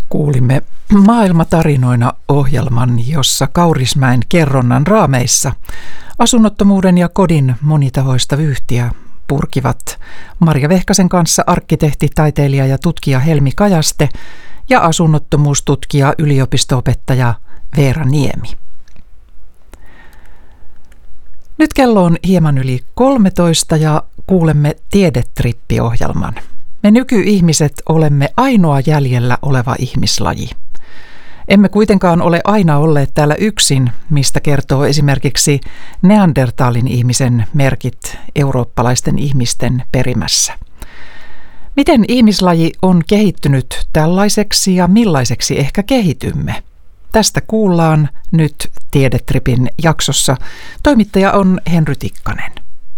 Kuulimme Maailmatarinoina -ohjelman, jossa Kaurismäen kerronnan raameissa asunnottomuuden ja kodin monitahoista vyyhtiä purkivat Marja Vehkasen kanssa arkkitehti, taiteilija ja tutkija Helmi Kajaste ja asunnottomuustutkija, yliopisto-opettaja Veera Niemi. Nyt kello on hieman yli 13 ja kuulemme Tiedetrippi-ohjelman. Me nykyihmiset olemme ainoa jäljellä oleva ihmislaji. Emme kuitenkaan ole aina olleet täällä yksin, mistä kertoo esimerkiksi Neandertalin ihmisen merkit eurooppalaisten ihmisten perimässä. Miten ihmislaji on kehittynyt tällaiseksi ja millaiseksi ehkä kehitymme? Tästä kuullaan nyt Tiedetripin jaksossa. Toimittaja on Henry Tikkanen.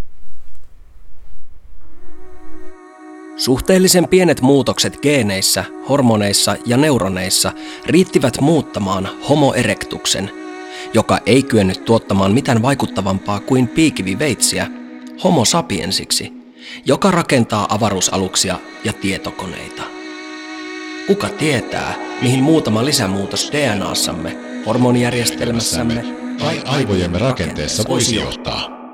Suhteellisen pienet muutokset geeneissä, hormoneissa ja neuroneissa riittivät muuttamaan Homo erectuksen, joka ei kyennyt tuottamaan mitään vaikuttavampaa kuin piikiviveitsiä, Homo sapiensiksi, joka rakentaa avaruusaluksia ja tietokoneita. Kuka tietää, mihin muutama lisämuutos DNAssamme, hormonijärjestelmässämme tai aivojemme rakenteessa voisi johtaa?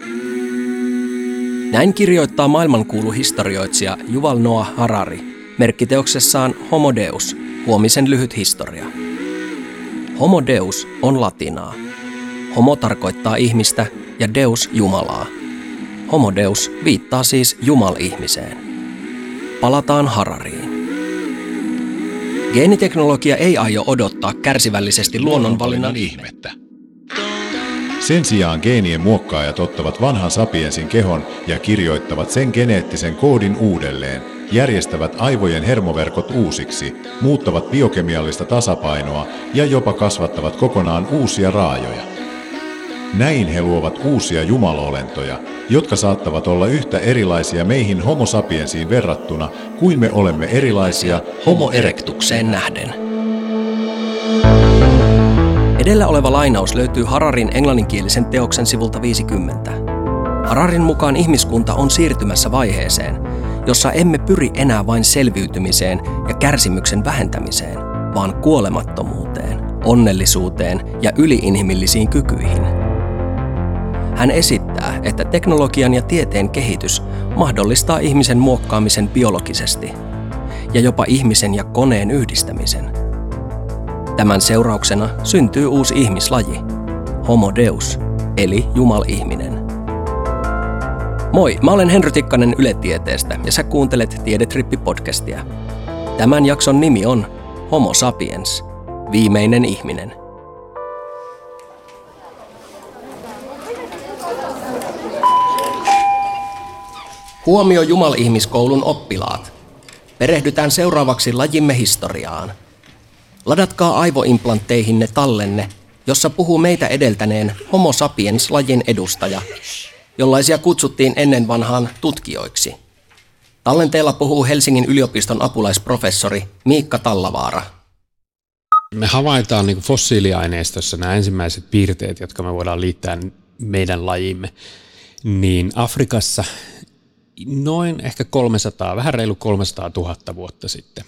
Näin kirjoittaa maailmankuulu historioitsija Yuval Noah Harari merkkiteoksessaan Homo Deus, huomisen lyhyt historia. Homo Deus on latinaa. Homo tarkoittaa ihmistä ja Deus Jumalaa. Homo Deus viittaa siis Jumal-ihmiseen. Palataan Harariin. Geeniteknologia ei aio odottaa kärsivällisesti luonnonvalinnan ihmettä. Sen sijaan geenien muokkaajat ottavat vanhan sapiensin kehon ja kirjoittavat sen geneettisen koodin uudelleen, järjestävät aivojen hermoverkot uusiksi, muuttavat biokemiallista tasapainoa ja jopa kasvattavat kokonaan uusia raajoja. Näin he luovat uusia jumalolentoja, jotka saattavat olla yhtä erilaisia meihin Homo sapiensiin verrattuna kuin me olemme erilaisia Homo erectukseen nähden. Edellä oleva lainaus löytyy Hararin englanninkielisen teoksen sivulta 50. Hararin mukaan ihmiskunta on siirtymässä vaiheeseen, jossa emme pyri enää vain selviytymiseen ja kärsimyksen vähentämiseen, vaan kuolemattomuuteen, onnellisuuteen ja yliinhimillisiin kykyihin. Hän esittää, että teknologian ja tieteen kehitys mahdollistaa ihmisen muokkaamisen biologisesti ja jopa ihmisen ja koneen yhdistämisen. Tämän seurauksena syntyy uusi ihmislaji, Homo Deus, eli Jumal-ihminen. Moi, mä olen Henry Tikkanen Yle Tieteestä ja sä kuuntelet Tiedetrippi-podcastia. Tämän jakson nimi on Homo sapiens, viimeinen ihminen. Huomio Jumal-ihmiskoulun oppilaat. Perehdytään seuraavaksi lajimme historiaan. Ladatkaa aivoimplantteihinne tallenne, jossa puhuu meitä edeltäneen Homo sapiens-lajin edustaja, jollaisia kutsuttiin ennen vanhaan tutkijoiksi. Tallenteella puhuu Helsingin yliopiston apulaisprofessori Miikka Tallavaara. Me havaitaan niin kuin fossiiliaineistossa nämä ensimmäiset piirteet, jotka me voidaan liittää meidän lajimme, niin Afrikassa noin ehkä 300, vähän reilu 300 000 vuotta sitten.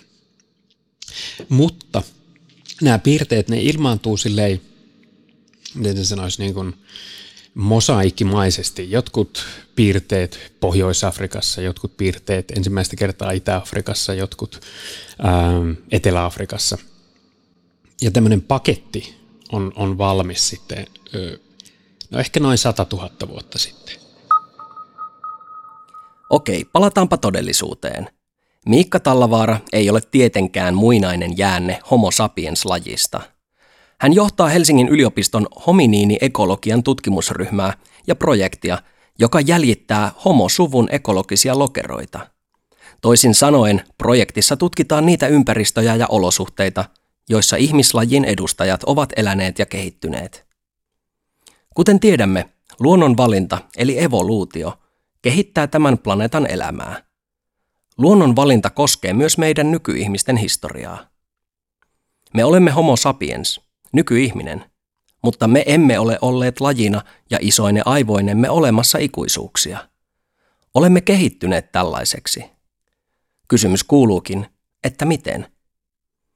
Mutta nämä piirteet, ne ilmaantuu silleen, miten sanoisi, niin kuin mosaikkimaisesti. Jotkut piirteet Pohjois-Afrikassa, jotkut piirteet ensimmäistä kertaa Itä-Afrikassa, jotkut Etelä-Afrikassa. Ja tämmöinen paketti on valmis sitten, no ehkä noin 100 000 vuotta sitten. Okei, palataanpa todellisuuteen. Miikka Tallavaara ei ole tietenkään muinainen jäänne Homo sapiens-lajista. Hän johtaa Helsingin yliopiston hominiini-ekologian tutkimusryhmää ja projektia, joka jäljittää Homo-suvun ekologisia lokeroita. Toisin sanoen, projektissa tutkitaan niitä ympäristöjä ja olosuhteita, joissa ihmislajin edustajat ovat eläneet ja kehittyneet. Kuten tiedämme, luonnonvalinta eli evoluutio kehittää tämän planeetan elämää. Luonnon valinta koskee myös meidän nykyihmisten historiaa. Me olemme Homo sapiens, nykyihminen, mutta me emme ole olleet lajina ja isoine aivoinemme olemassa ikuisuuksia. Olemme kehittyneet tällaiseksi. Kysymys kuuluukin, että miten?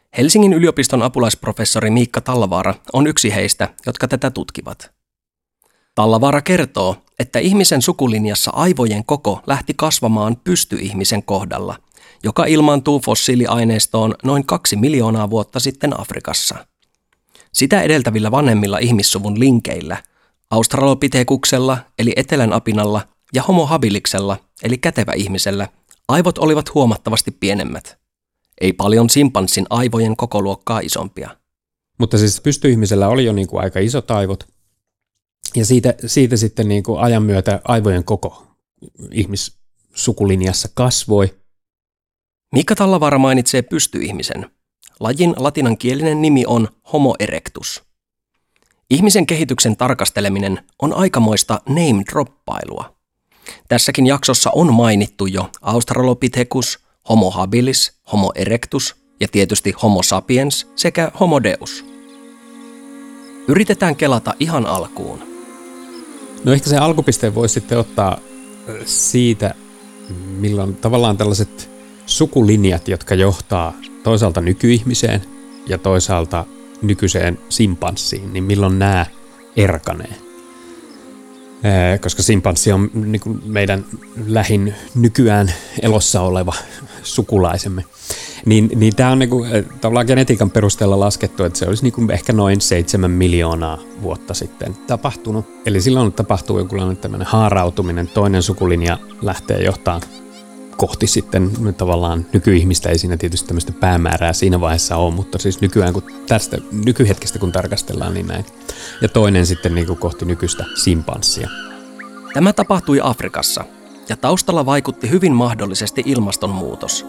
Helsingin yliopiston apulaisprofessori Miikka Tallavaara on yksi heistä, jotka tätä tutkivat. Tallavaara kertoo, että ihmisen sukulinjassa aivojen koko lähti kasvamaan pystyihmisen kohdalla, joka ilmaantuu fossiiliaineistoon noin 2 miljoonaa vuotta sitten Afrikassa. Sitä edeltävillä vanhemmilla ihmissuvun linkeillä, Australopithekuksella eli etelän apinalla ja Homo habiliksella eli kätevä ihmisellä, aivot olivat huomattavasti pienemmät. Ei paljon simpanssin aivojen kokoluokkaa isompia. Mutta siis pystyihmisellä oli jo niin kuin aika isot aivot. Ja siitä sitten niin kuin ajan myötä aivojen koko ihmissukulinjassa kasvoi. Miikka Tallavaara mainitsee pystyihmisen. Lajin latinankielinen nimi on Homo erectus. Ihmisen kehityksen tarkasteleminen on aikamoista name-droppailua. Tässäkin jaksossa on mainittu jo Australopithecus, Homo habilis, Homo erectus ja tietysti Homo sapiens sekä Homo deus. Yritetään kelata ihan alkuun. No ehkä se alkupisteen voisi sitten ottaa siitä, milloin tavallaan tällaiset sukulinjat, jotka johtaa toisaalta nykyihmiseen ja toisaalta nykyiseen simpanssiin, niin milloin nämä erkanee. Koska simpanssi on niin kuin meidän lähin nykyään elossa oleva sukulaisemme. Niin tämä on niin kuin, tavallaan genetiikan perusteella laskettu, että se olisi niin kuin ehkä noin 7 miljoonaa vuotta sitten tapahtunut. Eli silloin tapahtuu jonkunlainen tämmöinen haarautuminen, toinen sukulinja lähtee johtaa kohti sitten tavallaan nykyihmistä, ei siinä tietysti tämmöistä päämäärää siinä vaiheessa ole, mutta siis nykyään kun tästä nykyhetkestä kun tarkastellaan, niin näin. Ja toinen sitten niin kuin kohti nykyistä simpanssia. Tämä tapahtui Afrikassa, ja taustalla vaikutti hyvin mahdollisesti ilmastonmuutos.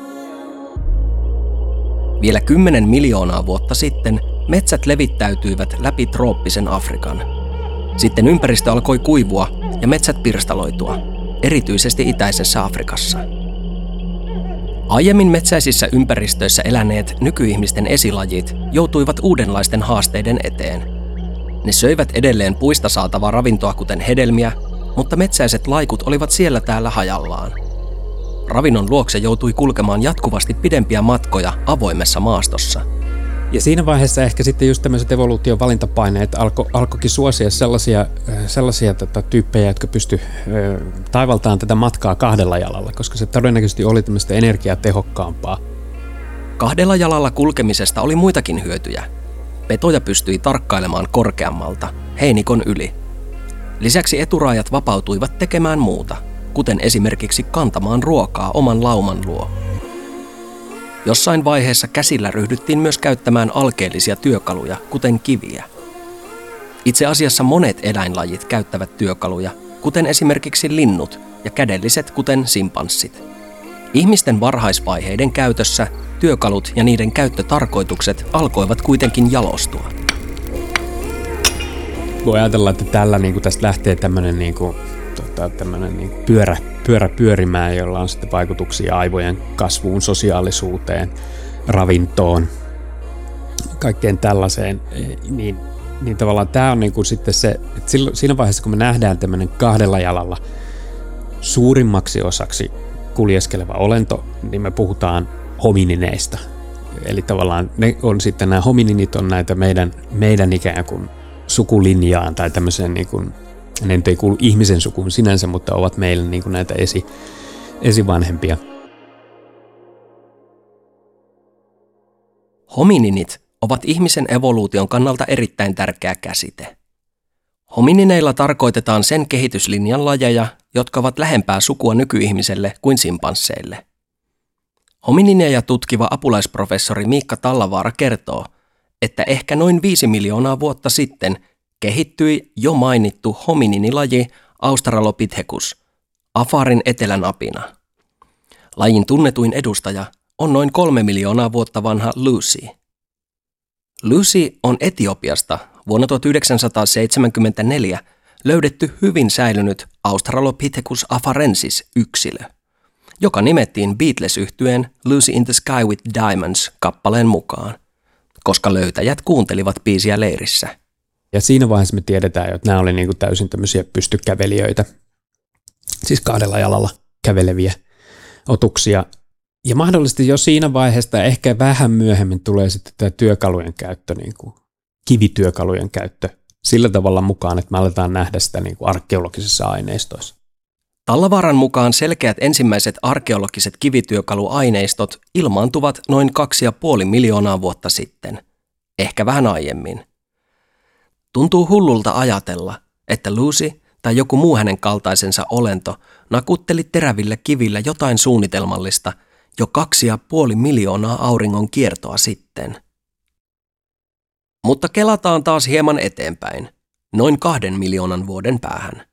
Vielä 10 miljoonaa vuotta sitten metsät levittäytyivät läpi trooppisen Afrikan. Sitten ympäristö alkoi kuivua ja metsät pirstaloitua, erityisesti itäisessä Afrikassa. Aiemmin metsäisissä ympäristöissä eläneet nykyihmisten esilajit joutuivat uudenlaisten haasteiden eteen. Ne söivät edelleen puista saatavaa ravintoa kuten hedelmiä, mutta metsäiset laikut olivat siellä täällä hajallaan. Ravinnon luokse joutui kulkemaan jatkuvasti pidempiä matkoja avoimessa maastossa. Ja siinä vaiheessa ehkä sitten just tämmöiset evoluution valintapaineet alkoikin suosia sellaisia tyyppejä, jotka pysty taivaltaan tätä matkaa 2 jalalla, koska se todennäköisesti oli tämmöistä energiatehokkaampaa. 2 jalalla kulkemisesta oli muitakin hyötyjä. Petoja pystyi tarkkailemaan korkeammalta, heinikon yli. Lisäksi eturaajat vapautuivat tekemään muuta, kuten esimerkiksi kantamaan ruokaa oman lauman luo. Jossain vaiheessa käsillä ryhdyttiin myös käyttämään alkeellisia työkaluja, kuten kiviä. Itse asiassa monet eläinlajit käyttävät työkaluja, kuten esimerkiksi linnut ja kädelliset, kuten simpanssit. Ihmisten varhaisvaiheiden käytössä työkalut ja niiden käyttötarkoitukset alkoivat kuitenkin jalostua. Voi ajatella, että tällä niin kuin tästä lähtee tämmöinen pyörä pyörimään, jolla on sitten vaikutuksia aivojen kasvuun, sosiaalisuuteen, ravintoon, kaikkeen tällaiseen. Niin tavallaan tämä on niin kuin sitten se, että siinä vaiheessa kun me nähdään tämmöinen 2 jalalla suurimmaksi osaksi kuljeskeleva olento, niin me puhutaan hominineista. Eli tavallaan ne on sitten nämä homininit on näitä meidän ikään kuin sukulinjaan tai tämmöiseen niin kuin, ne nyt ei kuulu ihmisen sukuun sinänsä, mutta ovat meille niin kuin näitä esivanhempia. Homininit ovat ihmisen evoluution kannalta erittäin tärkeä käsite. Hominineilla tarkoitetaan sen kehityslinjan lajeja, jotka ovat lähempää sukua nykyihmiselle kuin simpansseille. Hominineja tutkiva apulaisprofessori Miikka Tallavaara kertoo, että ehkä noin 5 miljoonaa vuotta sitten kehittyi jo mainittu homininilaji Australopithecus, Afarin etelän apina. Lajin tunnetuin edustaja on noin 3 miljoonaa vuotta vanha Lucy. Lucy on Etiopiasta vuonna 1974 löydetty hyvin säilynyt Australopithecus afarensis yksilö, joka nimettiin Beatles-yhtyeen Lucy in the Sky with Diamonds -kappaleen mukaan, koska löytäjät kuuntelivat biisiä leirissä. Ja siinä vaiheessa me tiedetään, että nämä oli niin kuin täysin tämmöisiä pystykävelijöitä, siis 2 jalalla käveleviä otuksia. Ja mahdollisesti jo siinä vaiheessa, ehkä vähän myöhemmin tulee sitten tämä työkalujen käyttö, niin kuin kivityökalujen käyttö sillä tavalla mukaan, että me aletaan nähdä sitä niin kuin arkeologisissa aineistoissa. Tallavaaran mukaan selkeät ensimmäiset arkeologiset kivityökaluaineistot ilmaantuvat noin 2,5 miljoonaa vuotta sitten, ehkä vähän aiemmin. Tuntuu hullulta ajatella, että Lucy tai joku muu hänen kaltaisensa olento nakutteli terävillä kivillä jotain suunnitelmallista jo 2,5 miljoonaa auringon kiertoa sitten. Mutta kelataan taas hieman eteenpäin, noin 2 miljoonan vuoden päähän.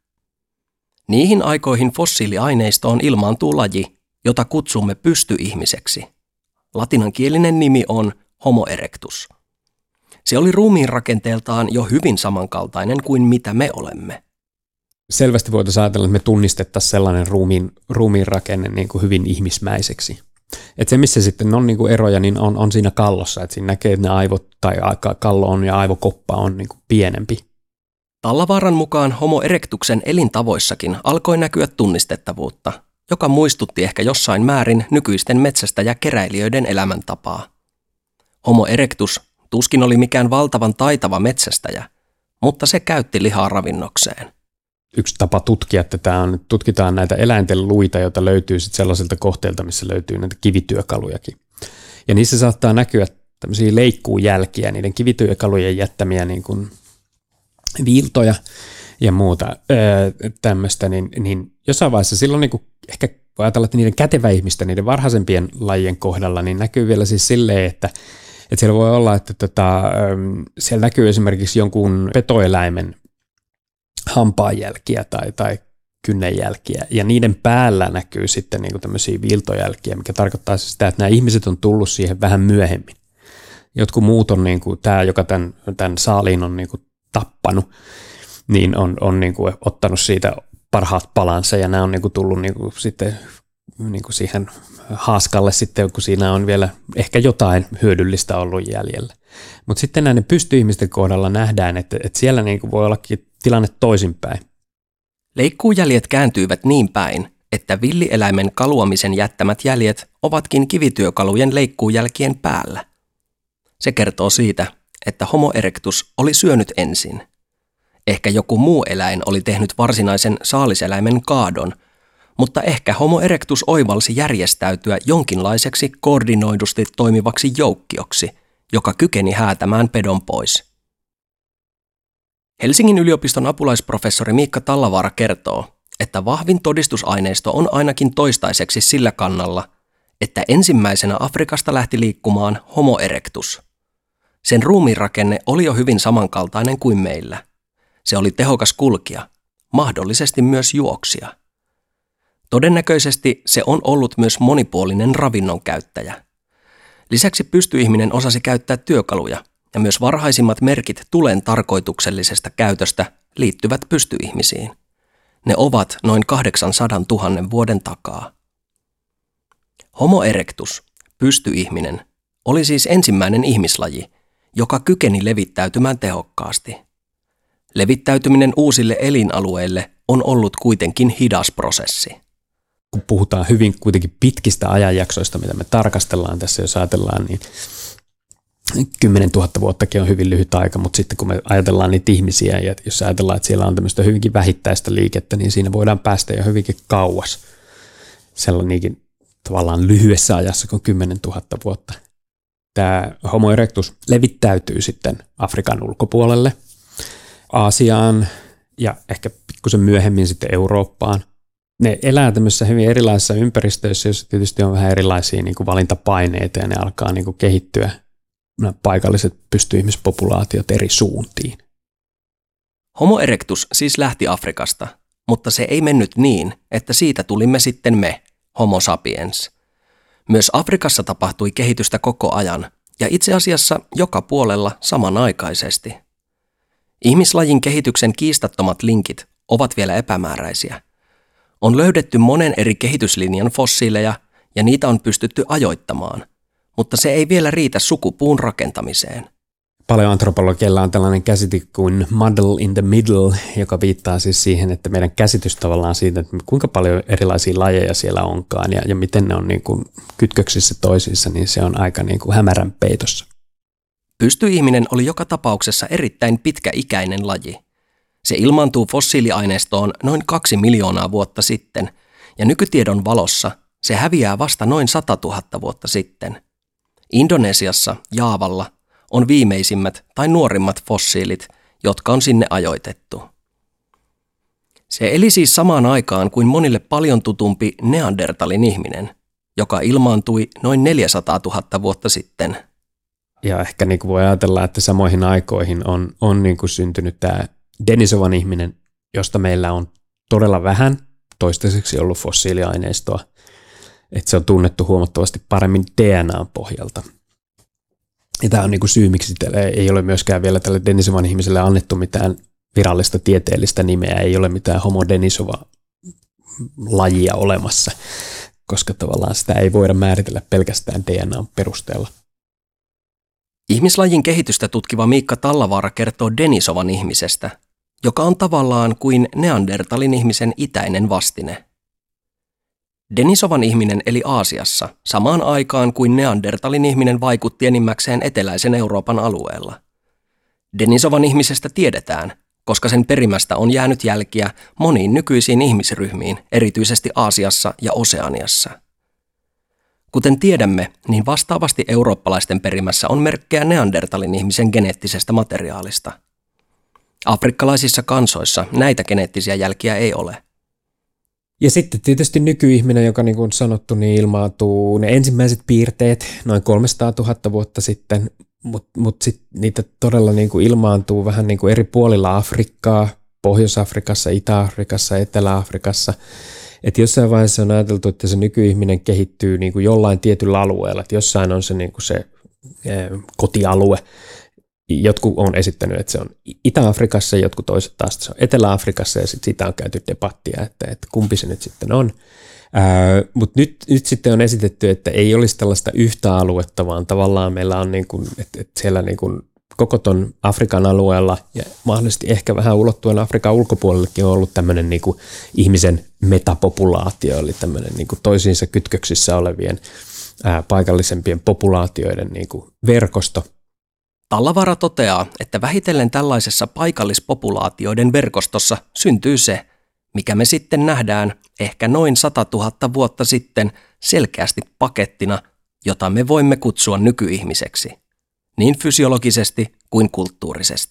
Niihin aikoihin fossiiliaineistoon ilmaantuu laji, jota kutsumme pystyihmiseksi. Latinankielinen nimi on Homo erectus. Se oli ruumiin rakenteeltaan jo hyvin samankaltainen kuin mitä me olemme. Selvästi voitaisiin ajatella, että me tunnistettaisiin sellainen ruumiin rakenne niin kuin hyvin ihmismäiseksi. Että se, missä sitten on niin kuin eroja, niin on siinä kallossa. Että siinä näkee, että ne aivot tai kallo on ja aivokoppa on niin kuin pienempi. Tallavaaran mukaan Homo erectuksen elintavoissakin alkoi näkyä tunnistettavuutta, joka muistutti ehkä jossain määrin nykyisten metsästäjäkeräilijöiden elämäntapaa. Homo erectus tuskin oli mikään valtavan taitava metsästäjä, mutta se käytti lihaa ravinnokseen. Yksi tapa tutkia tätä on, että tutkitaan näitä eläinten luita, joita löytyy sitten sellaisilta kohteilta, missä löytyy näitä kivityökalujakin. Ja niissä saattaa näkyä tämmöisiä leikkuujälkiä, niiden kivityökalujen jättämiä niin kuin viiltoja ja muuta tämmöistä, niin jossain vaiheessa silloin niin kuin ehkä voi ajatella, että niiden kätevä ihmistä, niiden varhaisempien lajien kohdalla, niin näkyy vielä siis silleen, että siellä voi olla, että siellä näkyy esimerkiksi jonkun petoeläimen hampaanjälkiä tai kynnenjälkiä, ja niiden päällä näkyy sitten niin kuin tämmöisiä viiltojälkiä, mikä tarkoittaa sitä, että nämä ihmiset on tullut siihen vähän myöhemmin. Jotkut muut on, niin kuin tämä, joka tämän saaliin on niin kuin tappanut, niin on niin kuin ottanut siitä parhaat palansa, ja nämä on niin kuin tullut niin kuin sitten niin kuin siihen haaskalle sitten, kun siinä on vielä ehkä jotain hyödyllistä ollut jäljellä. Mutta sitten näiden pystyihmisten kohdalla nähdään, että siellä niin kuin voi ollakin tilanne toisinpäin. Leikkuujäljet kääntyivät niin päin, että villieläimen kaluamisen jättämät jäljet ovatkin kivityökalujen leikkuujälkien päällä. Se kertoo siitä, että Homo erectus oli syönyt ensin. Ehkä joku muu eläin oli tehnyt varsinaisen saaliseläimen kaadon, mutta ehkä Homo erectus oivalsi järjestäytyä jonkinlaiseksi koordinoidusti toimivaksi joukkioksi, joka kykeni häätämään pedon pois. Helsingin yliopiston apulaisprofessori Miikka Tallavaara kertoo, että vahvin todistusaineisto on ainakin toistaiseksi sillä kannalla, että ensimmäisenä Afrikasta lähti liikkumaan Homo erectus. Sen ruumiinrakenne oli jo hyvin samankaltainen kuin meillä. Se oli tehokas kulkija, mahdollisesti myös juoksija. Todennäköisesti se on ollut myös monipuolinen ravinnon käyttäjä. Lisäksi pystyihminen osasi käyttää työkaluja, ja myös varhaisimmat merkit tulen tarkoituksellisesta käytöstä liittyvät pystyihmisiin. Ne ovat noin 800 000 vuoden takaa. Homo erectus, pystyihminen, oli siis ensimmäinen ihmislaji, joka kykeni levittäytymään tehokkaasti. Levittäytyminen uusille elinalueille on ollut kuitenkin hidas prosessi. Kun puhutaan hyvin kuitenkin pitkistä ajanjaksoista, mitä me tarkastellaan tässä, jos ajatellaan, niin 10 000 vuottakin on hyvin lyhyt aika, mutta sitten kun me ajatellaan niitä ihmisiä, ja jos ajatellaan, että siellä on tämmöistä hyvinkin vähittäistä liikettä, niin siinä voidaan päästä jo hyvinkin kauas sellainenkin tavallaan lyhyessä ajassa kuin 10 000 vuotta. Tämä Homo erectus levittäytyy sitten Afrikan ulkopuolelle, Aasiaan ja ehkä pikkusen myöhemmin sitten Eurooppaan. Ne elää tämmöisissä hyvin erilaisissa ympäristöissä, joissa tietysti on vähän erilaisia niin kuin valintapaineita, ja ne alkaa niin kuin kehittyä paikalliset pystyihmispopulaatiot eri suuntiin. Homo erectus siis lähti Afrikasta, mutta se ei mennyt niin, että siitä tulimme sitten me, Homo sapiens. Myös Afrikassa tapahtui kehitystä koko ajan, ja itse asiassa joka puolella samanaikaisesti. Ihmislajin kehityksen kiistattomat linkit ovat vielä epämääräisiä. On löydetty monen eri kehityslinjan fossiileja, ja niitä on pystytty ajoittamaan, mutta se ei vielä riitä sukupuun rakentamiseen. paleoantropologialla on tällainen käsite kuin muddle in the middle, joka viittaa siis siihen, että meidän käsitys tavallaan siitä, että kuinka paljon erilaisia lajeja siellä onkaan ja miten ne on niin kuin kytköksissä toisiinsa, niin se on aika niin kuin hämärän peitossa. Pystyihminen oli joka tapauksessa erittäin pitkäikäinen laji. Se ilmaantuu fossiiliaineistoon noin 2 miljoonaa vuotta sitten, ja nykytiedon valossa se häviää vasta noin 100 000 vuotta sitten. Indonesiassa, Jaavalla, on viimeisimmät tai nuorimmat fossiilit, jotka on sinne ajoitettu. Se eli siis samaan aikaan kuin monille paljon tutumpi Neandertalin ihminen, joka ilmaantui noin 400 000 vuotta sitten. Ja ehkä niin kuin voi ajatella, että samoihin aikoihin on niin kuin syntynyt tämä Denisovan ihminen, josta meillä on todella vähän toistaiseksi ollut fossiiliaineistoa. Että se on tunnettu huomattavasti paremmin DNAn pohjalta. Ja tämä on niin kuin syy, miksi ei ole myöskään vielä tälle Denisovan ihmiselle annettu mitään virallista tieteellistä nimeä, ei ole mitään Homo Denisova-lajia olemassa, koska tavallaan sitä ei voida määritellä pelkästään DNAn perusteella. Ihmislajin kehitystä tutkiva Miikka Tallavaara kertoo Denisovan ihmisestä, joka on tavallaan kuin Neandertalin ihmisen itäinen vastine. Denisovan ihminen eli Aasiassa samaan aikaan kuin Neandertalin ihminen vaikutti enimmäkseen eteläisen Euroopan alueella. Denisovan ihmisestä tiedetään, koska sen perimästä on jäänyt jälkiä moniin nykyisiin ihmisryhmiin, erityisesti Aasiassa ja Oseaniassa. Kuten tiedämme, niin vastaavasti eurooppalaisten perimässä on merkkejä Neandertalin ihmisen geneettisestä materiaalista. Afrikkalaisissa kansoissa näitä geneettisiä jälkiä ei ole. Ja sitten tietysti nykyihminen, joka niin kuin sanottu, niin ilmaantuu ne ensimmäiset piirteet noin 300 000 vuotta sitten, mutta sitten niitä todella niin kuin ilmaantuu vähän niin kuin eri puolilla Afrikkaa, Pohjois-Afrikassa, Itä-Afrikassa, Etelä-Afrikassa. Että jossain vaiheessa on ajateltu, että se nykyihminen kehittyy niin kuin jollain tietyllä alueella, että jossain on se, niin kuin se kotialue. Jotkut on esittänyt, että se on Itä-Afrikassa, jotkut toiset taas, että se on Etelä-Afrikassa, ja sitten siitä on käyty debattia, että kumpi se nyt sitten on. Mutta nyt sitten on esitetty, että ei olisi tällaista yhtä aluetta, vaan tavallaan meillä on, niin kuin, että siellä niin kuin koko ton Afrikan alueella ja mahdollisesti ehkä vähän ulottuen Afrikan ulkopuolellekin on ollut tämmöinen niin kuin ihmisen metapopulaatio, eli tämmöinen niin kuin toisiinsa kytköksissä olevien paikallisempien populaatioiden niin kuin verkosto. Tallavaara toteaa, että vähitellen tällaisessa paikallispopulaatioiden verkostossa syntyy se, mikä me sitten nähdään ehkä noin 100 000 vuotta sitten selkeästi pakettina, jota me voimme kutsua nykyihmiseksi, niin fysiologisesti kuin kulttuurisesti.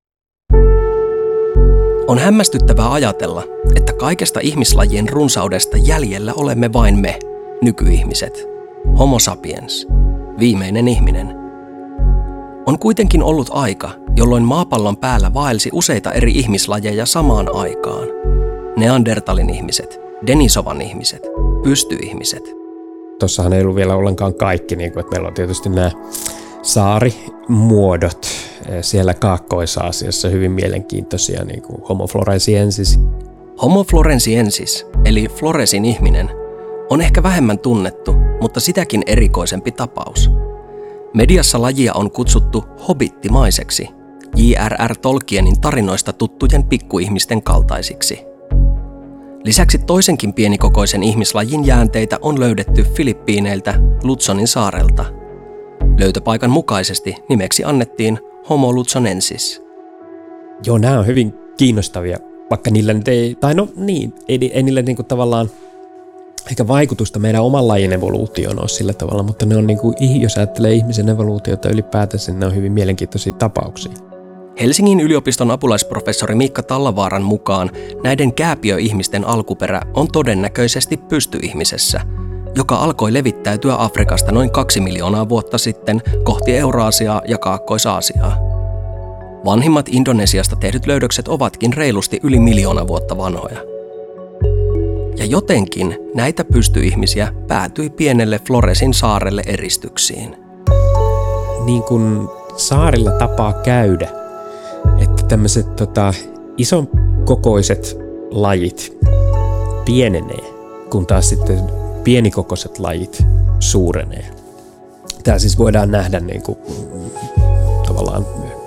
On hämmästyttävää ajatella, että kaikesta ihmislajien runsaudesta jäljellä olemme vain me, nykyihmiset, Homo sapiens, viimeinen ihminen. On kuitenkin ollut aika, jolloin maapallon päällä vaelsi useita eri ihmislajeja samaan aikaan. Neandertalin ihmiset, Denisovan ihmiset, pystyihmiset. Tuossahan ei ollut vielä ollenkaan kaikki, niin kuin, että meillä on tietysti nämä saarimuodot siellä Kaakkois-Aasiassa hyvin mielenkiintoisia, niin kuin Homo florensiensis. Homo florensiensis, eli Floresin ihminen, on ehkä vähemmän tunnettu, mutta sitäkin erikoisempi tapaus. Mediassa lajia on kutsuttu hobittimaiseksi, J.R.R. Tolkienin tarinoista tuttujen pikkuihmisten kaltaisiksi. Lisäksi toisenkin pienikokoisen ihmislajin jäänteitä on löydetty Filippiineiltä Lutsonin saarelta. Löytöpaikan mukaisesti nimeksi annettiin Homo lutsonensis. Joo, nämä on hyvin kiinnostavia, vaikka niillä nyt ei, tai no niin, ei niillä niinku tavallaan eikä vaikutusta meidän oman lajin evoluutioon ole sillä tavalla, mutta ne on niin kuin, jos ajattelee ihmisen evoluutiota ylipäätänsä, ne on hyvin mielenkiintoisia tapauksia. Helsingin yliopiston apulaisprofessori Miikka Tallavaaran mukaan näiden kääpiöihmisten alkuperä on todennäköisesti pystyihmisessä, joka alkoi levittäytyä Afrikasta noin 2 miljoonaa vuotta sitten kohti Euraasiaa ja Kaakkois-Aasiaa. Vanhimmat Indonesiasta tehdyt löydökset ovatkin reilusti yli 1 miljoona vuotta vanhoja. Ja jotenkin näitä pystyihmisiä päätyi pienelle Floresin saarelle eristyksiin. Niin kuin saarilla tapaa käydä, että tämmöiset ison kokoiset lajit pienenee, kun taas sitten pienikokoiset lajit suurenee. Tämä siis voidaan nähdä niin kuin, tavallaan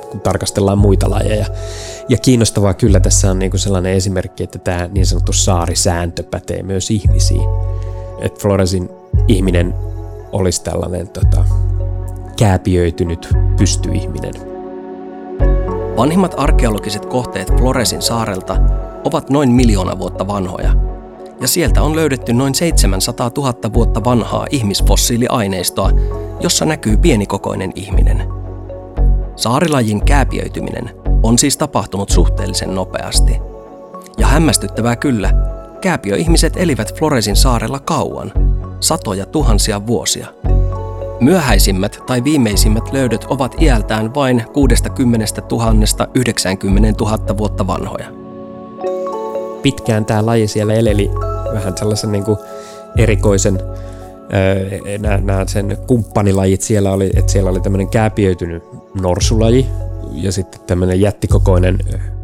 kun tarkastellaan muita lajeja. Ja kiinnostavaa kyllä tässä on niin kuin sellainen esimerkki, että tämä niin sanottu saarisääntö pätee myös ihmisiin. Että Floresin ihminen olisi tällainen kääpiöitynyt pystyihminen. Vanhimmat arkeologiset kohteet Floresin saarelta ovat noin 1 000 000 vuotta vanhoja, ja sieltä on löydetty noin 700 000 vuotta vanhaa ihmisfossiiliaineistoa, jossa näkyy pienikokoinen ihminen. Saarilajin kääpiöityminen on siis tapahtunut suhteellisen nopeasti. Ja hämmästyttävää kyllä, kääpiöihmiset elivät Floresin saarella kauan, satoja tuhansia vuosia. Myöhäisimmät tai viimeisimmät löydöt ovat iältään vain 60 000 90 000 vuotta vanhoja. Pitkään tämä laji siellä eleli vähän sellaisen niin kuin erikoisen, nämä sen kumppanilajit siellä oli, että siellä oli tämmöinen kääpiöitynyt norsulaji ja sitten tämmöinen jättikokoinen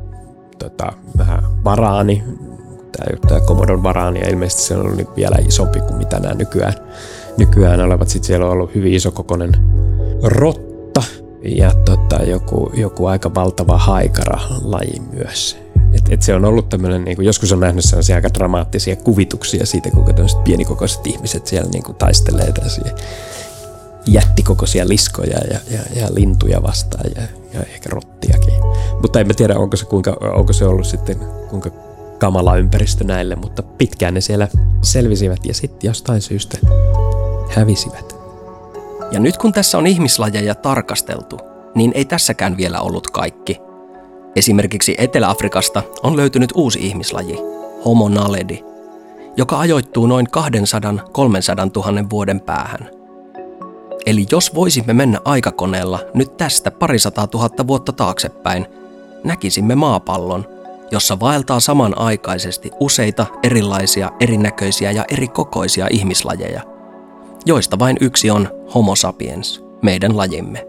vähän varaani, tämä Komodon varaani, ja ilmeisesti se on ollut vielä isompi kuin mitä nämä nykyään olevat. Sitten siellä on ollut hyvin isokokoinen rotta ja joku aika valtava haikara-laji myös. Et se on ollut tämmöinen, niin kuin joskus on nähnyt sellaisia aika dramaattisia kuvituksia siitä, kuinka tämmöiset pienikokoiset ihmiset siellä niin kuin taistelee tällaisia jättikokoisia liskoja ja lintuja vastaan ja ehkä rottiakin. Mutta en mä tiedä, onko se ollut sitten kuinka kamala ympäristö näille, mutta pitkään ne siellä selvisivät ja sitten jostain syystä hävisivät. Ja nyt kun tässä on ihmislajeja tarkasteltu, niin ei tässäkään vielä ollut kaikki. Esimerkiksi Etelä-Afrikasta on löytynyt uusi ihmislaji, Homo naledi, joka ajoittuu noin 200–300 000 vuoden päähän. Eli jos voisimme mennä aikakoneella nyt tästä 200 000 vuotta taaksepäin, näkisimme maapallon, jossa vaeltaa samanaikaisesti useita erilaisia, erinäköisiä ja erikokoisia ihmislajeja, joista vain yksi on Homo sapiens, meidän lajimme.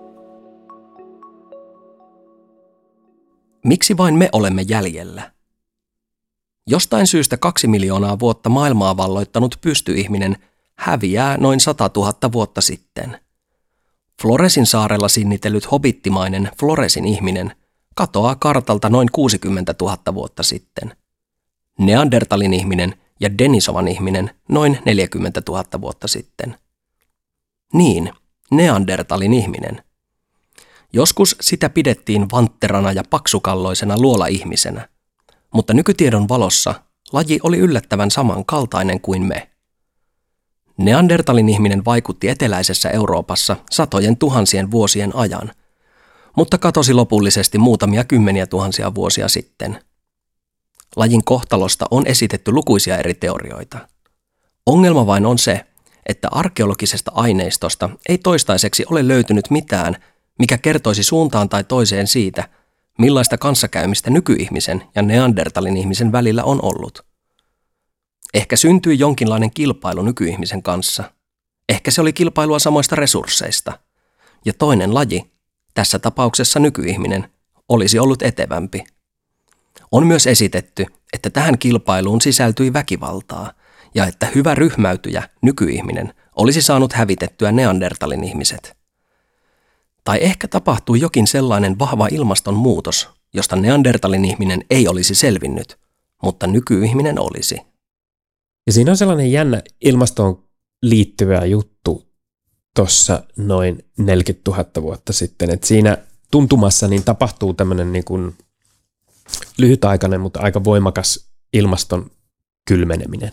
Miksi vain me olemme jäljellä? Jostain syystä 2 miljoonaa vuotta maailmaa valloittanut pystyihminen häviää noin 100 000 vuotta sitten. Floresin saarella sinnitellyt hobittimainen Floresin ihminen katoaa kartalta noin 60 000 vuotta sitten. Neandertalin ihminen ja Denisovan ihminen noin 40 000 vuotta sitten. Niin, Neandertalin ihminen. Joskus sitä pidettiin vantterana ja paksukalloisena luola-ihmisenä, mutta nykytiedon valossa laji oli yllättävän samankaltainen kuin me. Neandertalin ihminen vaikutti eteläisessä Euroopassa satojen tuhansien vuosien ajan, mutta katosi lopullisesti muutamia kymmeniä tuhansia vuosia sitten. Lajin kohtalosta on esitetty lukuisia eri teorioita. Ongelma vain on se, että arkeologisesta aineistosta ei toistaiseksi ole löytynyt mitään, mikä kertoisi suuntaan tai toiseen siitä, millaista kanssakäymistä nykyihmisen ja Neandertalin ihmisen välillä on ollut. Ehkä syntyi jonkinlainen kilpailu nykyihmisen kanssa. Ehkä se oli kilpailua samoista resursseista. Ja toinen laji, tässä tapauksessa nykyihminen, olisi ollut etevämpi. On myös esitetty, että tähän kilpailuun sisältyi väkivaltaa ja että hyvä ryhmäytyjä, nykyihminen, olisi saanut hävitettyä Neandertalin ihmiset. Tai ehkä tapahtui jokin sellainen vahva ilmastonmuutos, josta Neandertalin ihminen ei olisi selvinnyt, mutta nykyihminen olisi. Ja siinä on sellainen jännä ilmastoon liittyvä juttu tuossa noin 40 000 vuotta sitten, että siinä tuntumassa niin tapahtuu tämmöinen niin kuin lyhytaikainen, mutta aika voimakas ilmaston kylmeneminen.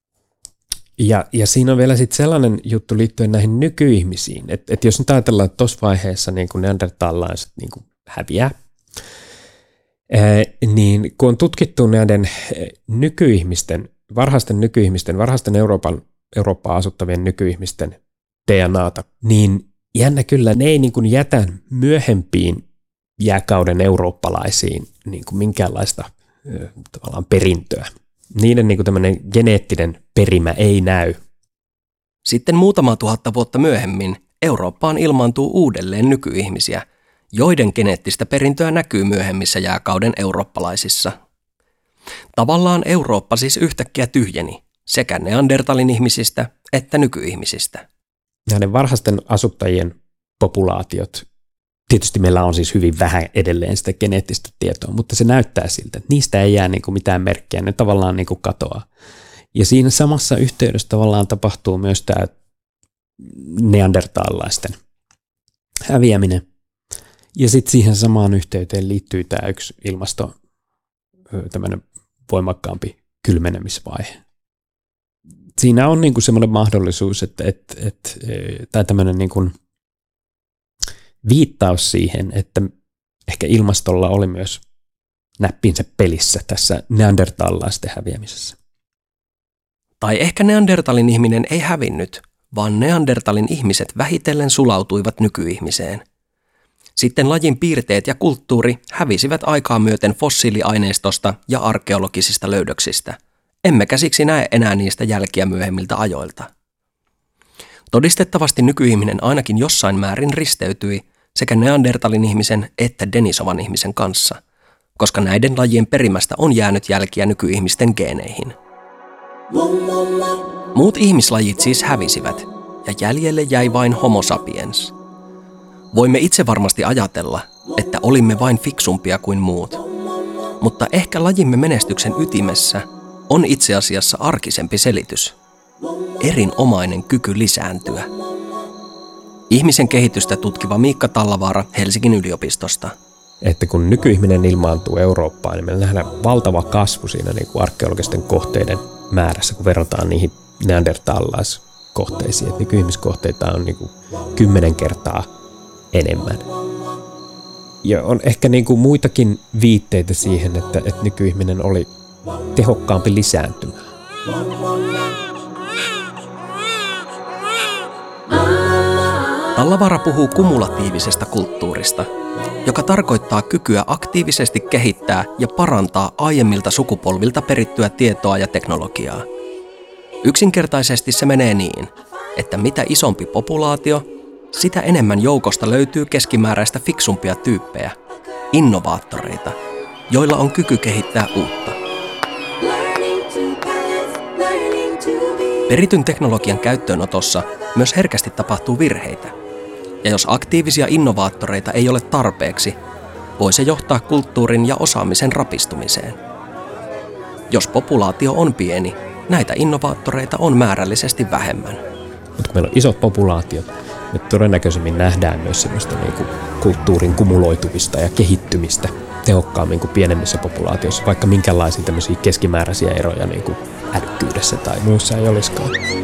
Ja siinä on vielä sitten sellainen juttu liittyen näihin nykyihmisiin, että jos nyt ajatellaan, että tuossa vaiheessa niin kuin neandertalaiset niin kuin häviää, niin kun on tutkittu näiden varhaisten Eurooppaa asuttavien nykyihmisten DNAta, niin jännä kyllä ne ei niin kuin jätä myöhempiin jääkauden eurooppalaisiin niin kuin minkäänlaista tavallaan perintöä. Niiden niin kuin tämmöinen geneettinen perimä ei näy. Sitten muutama tuhatta vuotta myöhemmin Eurooppaan ilmaantuu uudelleen nykyihmisiä, joiden geneettistä perintöä näkyy myöhemmissä jääkauden eurooppalaisissa. Tavallaan Eurooppa siis yhtäkkiä tyhjeni sekä Neandertalin ihmisistä että nykyihmisistä. Näiden varhaisten asuttajien populaatiot Tietysti meillä on siis hyvin vähän edelleen sitä geneettistä tietoa, mutta se näyttää siltä, että niistä ei jää niin kuin mitään merkkiä, ne tavallaan niin kuin katoaa. Ja siinä samassa yhteydessä tavallaan tapahtuu myös tämä neandertaalaisten häviäminen. Ja sitten siihen samaan yhteyteen liittyy tämä yksi ilmasto, tämmöinen voimakkaampi kylmenemisvaihe. Siinä on niin kuin semmoinen mahdollisuus, tai tämmöinen niin kuin viittaus siihen, että ehkä ilmastolla oli myös näppinsä pelissä tässä neandertaalaisten häviämisessä. Tai ehkä Neandertalin ihminen ei hävinnyt, vaan Neandertalin ihmiset vähitellen sulautuivat nykyihmiseen. Sitten lajin piirteet ja kulttuuri hävisivät aikaa myöten fossiiliaineistosta ja arkeologisista löydöksistä. Emmekä siksi näe enää niistä jälkiä myöhemmiltä ajoilta. Todistettavasti nykyihminen ainakin jossain määrin risteytyi sekä Neandertalin ihmisen että Denisovan ihmisen kanssa, koska näiden lajien perimästä on jäänyt jälkiä nykyihmisten geeneihin. Muut ihmislajit siis hävisivät, ja jäljelle jäi vain Homo sapiens. Voimme itse varmasti ajatella, että olimme vain fiksumpia kuin muut, mutta ehkä lajimme menestyksen ytimessä on itse asiassa arkisempi selitys. Erinomainen kyky lisääntyä. Ihmisen kehitystä tutkiva Miikka Tallavaara Helsingin yliopistosta. Että kun nykyihminen ilmaantuu Eurooppaan, niin me nähdään valtava kasvu siinä niin kuin arkeologisten kohteiden määrässä, kun verrataan niihin neandertalaiskohteisiin. Että nykyihmiskohteita on niin kuin 10 kertaa enemmän. Ja on ehkä niin kuin muitakin viitteitä siihen, että nykyihminen oli tehokkaampi lisääntymään. Tallavaara puhuu kumulatiivisesta kulttuurista, joka tarkoittaa kykyä aktiivisesti kehittää ja parantaa aiemmilta sukupolvilta perittyä tietoa ja teknologiaa. Yksinkertaisesti se menee niin, että mitä isompi populaatio, sitä enemmän joukosta löytyy keskimääräistä fiksumpia tyyppejä, innovaattoreita, joilla on kyky kehittää uutta. Perityn teknologian käyttöönotossa myös herkästi tapahtuu virheitä, ja jos aktiivisia innovaattoreita ei ole tarpeeksi, voi se johtaa kulttuurin ja osaamisen rapistumiseen. Jos populaatio on pieni, näitä innovaattoreita on määrällisesti vähemmän. Mutta kun meillä on isot populaatiot, me todennäköisemmin nähdään myös sellaista niin kuin kulttuurin kumuloitumista ja kehittymistä tehokkaammin kuin pienemmissä populaatioissa, vaikka minkälaisia tämmöisiä keskimääräisiä eroja niin kuin älykkyydessä tai muissa ei olisikaan.